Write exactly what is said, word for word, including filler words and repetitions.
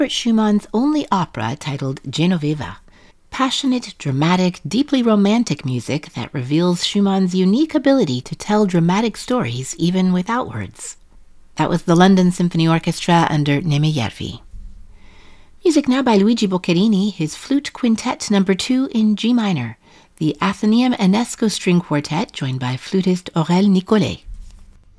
Schumann's only opera titled Genoveva. Passionate, dramatic, deeply romantic music that reveals Schumann's unique ability to tell dramatic stories even without words. That was the London Symphony Orchestra under Nemejärvi. Music now by Luigi Boccherini, his Flute Quintet number two in G minor, the Athenaeum Enesco String Quartet joined by flutist Aurèle Nicolet.